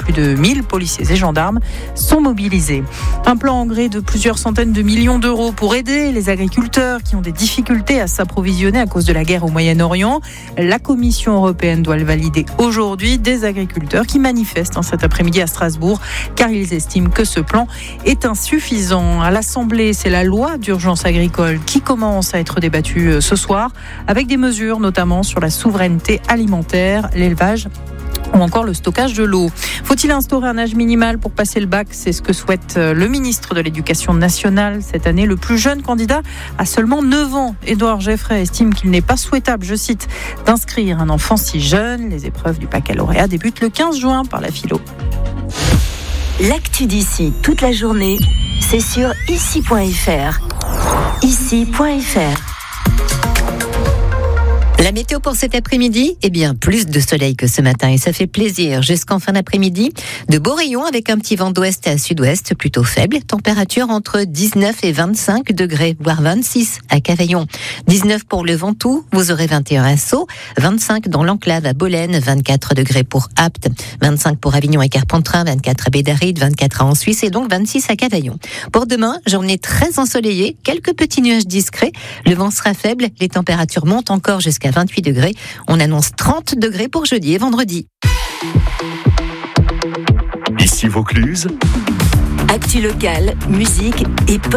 Plus de 1000 policiers et gendarmes sont mobilisés. Un plan engrais de plusieurs centaines de millions d'euros pour aider les agriculteurs qui ont des difficultés à s'approvisionner à cause de la guerre au Moyen-Orient. La Commission européenne doit le valider aujourd'hui. Des agriculteurs qui manifestent cet après-midi à Strasbourg car ils estiment que ce plan est insuffisant. À l'Assemblée, c'est la loi d'urgence agricole qui commence à être débattue ce soir avec des mesures notamment sur la souveraineté alimentaire, l'élevage ou encore le stockage de l'eau. Faut-il instaurer un âge minimal pour passer le bac ? C'est ce que souhaite le ministre de l'Éducation nationale cette année. Le plus jeune candidat a seulement 9 ans. Édouard Geffray estime qu'il n'est pas souhaitable, je cite, d'inscrire un enfant si jeune. Les épreuves du baccalauréat débutent le 15 juin par la philo. L'actu d'ici toute la journée, c'est sur ici.fr. Ici.fr. La météo pour cet après-midi, plus de soleil que ce matin et ça fait plaisir jusqu'en fin d'après-midi. De beaux rayons avec un petit vent d'ouest à sud-ouest plutôt faible. Température entre 19 et 25 degrés, voire 26 à Cavaillon. 19 pour le Ventoux, vous aurez 21 à Sceaux, 25 dans l'Enclave à Bolène, 24 degrés pour Apt, 25 pour Avignon et Carpentras, 24 à Bédaride, 24 à Suisse et donc 26 à Cavaillon. Pour demain, journée très ensoleillée, quelques petits nuages discrets. Le vent sera faible, les températures montent encore jusqu'à 28 degrés. On annonce 30 degrés pour jeudi et vendredi. Ici Vaucluse. Actu locale, musique et